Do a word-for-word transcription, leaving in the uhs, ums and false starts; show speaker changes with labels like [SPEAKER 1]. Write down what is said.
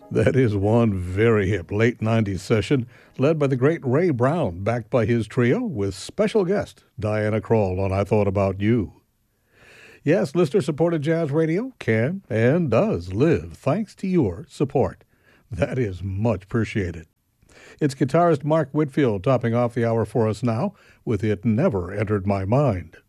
[SPEAKER 1] That is one very hip late nineties session led by the great Ray Brown, backed by his trio with special guest Diana Krall on I Thought About You. Yes, listener supported jazz radio can and does live thanks to your support. That is much appreciated. It's guitarist Mark Whitfield topping off the hour for us now with It Never Entered My Mind.